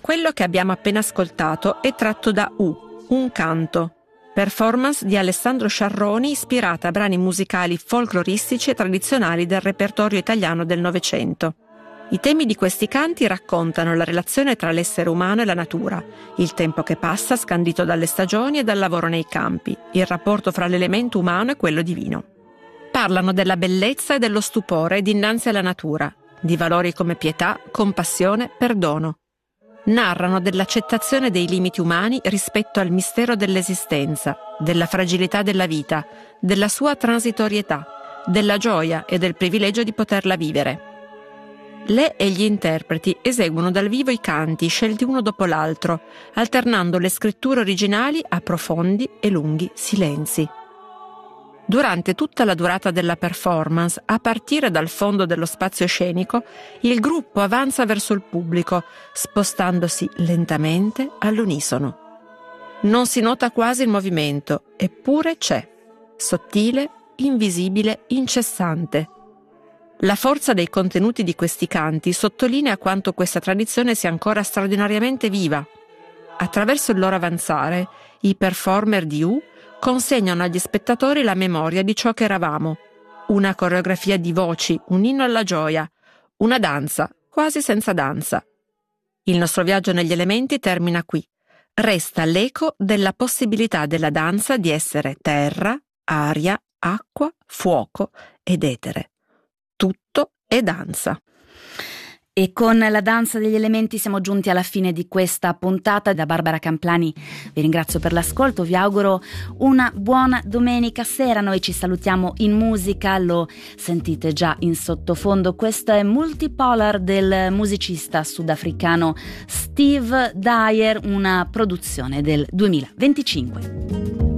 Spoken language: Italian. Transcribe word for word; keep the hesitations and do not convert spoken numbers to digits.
Quello che abbiamo appena ascoltato è tratto da U, un canto, performance di Alessandro Sciarroni ispirata a brani musicali folcloristici e tradizionali del repertorio italiano del Novecento. I temi di questi canti raccontano la relazione tra l'essere umano e la natura, il tempo che passa scandito dalle stagioni e dal lavoro nei campi, il rapporto fra l'elemento umano e quello divino. Parlano della bellezza e dello stupore dinanzi alla natura, di valori come pietà, compassione, perdono. Narrano dell'accettazione dei limiti umani rispetto al mistero dell'esistenza, della fragilità della vita, della sua transitorietà, della gioia e del privilegio di poterla vivere. Le e gli interpreti eseguono dal vivo i canti scelti uno dopo l'altro, alternando le scritture originali a profondi e lunghi silenzi. Durante tutta la durata della performance, a partire dal fondo dello spazio scenico, il gruppo avanza verso il pubblico, spostandosi lentamente all'unisono. Non si nota quasi il movimento, eppure c'è, sottile, invisibile, incessante. La forza dei contenuti di questi canti sottolinea quanto questa tradizione sia ancora straordinariamente viva. Attraverso il loro avanzare, i performer di U consegnano agli spettatori la memoria di ciò che eravamo, una coreografia di voci, un inno alla gioia, una danza, quasi senza danza. Il nostro viaggio negli elementi termina qui. Resta l'eco della possibilità della danza di essere terra, aria, acqua, fuoco ed etere. Tutto è danza. E con la danza degli elementi siamo giunti alla fine di questa puntata. Da Barbara Camplani vi ringrazio per l'ascolto, vi auguro una buona domenica sera. Noi ci salutiamo in musica, lo sentite già in sottofondo. Questo è Multipolar del musicista sudafricano Steve Dyer, una produzione del duemilaventicinque.